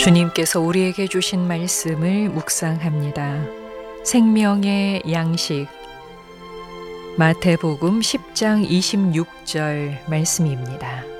주님께서 우리에게 주신 말씀을 묵상합니다. 생명의 양식 마태복음 10장 26절 말씀입니다.